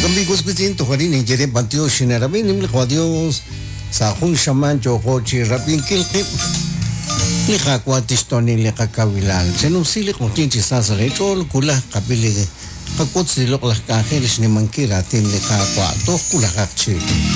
Amigos, kutin to karin injere bantio shinarabin nimle kwadios sa hun shaman joko chi rabin kilkip ni kakwatis to ni le kakawilan senusili kung tinchi sa rechol kula kapili kakot silok lah kakelis ni mangkira tin le kakwa to kula kakchi